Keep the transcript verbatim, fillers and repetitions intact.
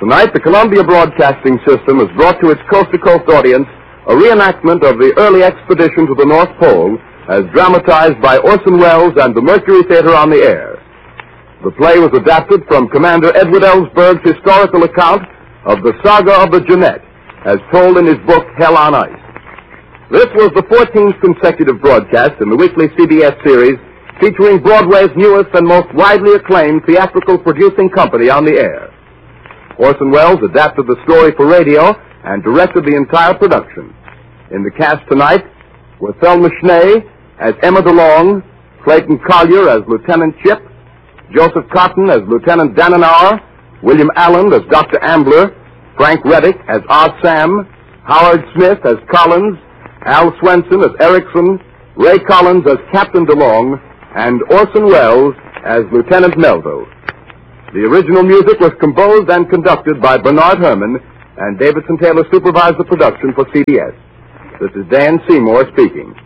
Tonight, the Columbia Broadcasting System has brought to its coast-to-coast audience a reenactment of the early expedition to the North Pole as dramatized by Orson Welles and the Mercury Theater on the air. The play was adapted from Commander Edward Ellsberg's historical account of the saga of the Jeannette, as told in his book, Hell on Ice. This was the fourteenth consecutive broadcast in the weekly C B S series featuring Broadway's newest and most widely acclaimed theatrical producing company on the air. Orson Welles adapted the story for radio and directed the entire production. In the cast tonight were Thelma Schnee as Emma DeLong, Clayton Collier as Lieutenant Chip, Joseph Cotton as Lieutenant Danenauer, William Allen as Doctor Ambler, Frank Reddick as Oz Sam, Howard Smith as Collins, Al Swenson as Erickson, Ray Collins as Captain DeLong, and Orson Welles as Lieutenant Melville. The original music was composed and conducted by Bernard Herrmann, and Davidson Taylor supervised the production for C B S. This is Dan Seymour speaking.